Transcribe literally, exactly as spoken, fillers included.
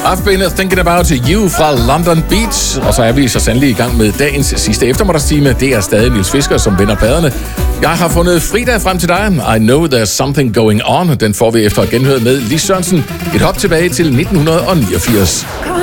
I've been thinking about you fra London Beach. Og så er vi så sandelig i gang med dagens sidste eftermiddagstime. Det er stadig Niels Fisker, som vender pladerne. Jeg har fundet fredag frem til dig. I know there's something going on. Den får vi efter at genhøre med Lis Sørensen. Et hop tilbage til nitten niogfirs.